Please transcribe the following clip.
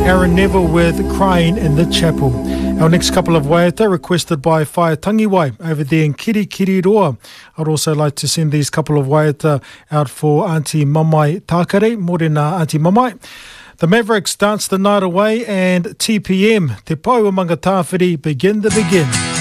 Aaron Neville with Crying in the Chapel. Our next couple of waiata requested by Whae Tangiwai over there in Kirikiriroa. I'd also like to send these couple of waiata out for Auntie Mamai Tākare, Morena Auntie Mamai. The Mavericks dance the night away and TPM, Te Pau Amanga Tāwhiri, Begin the Begin.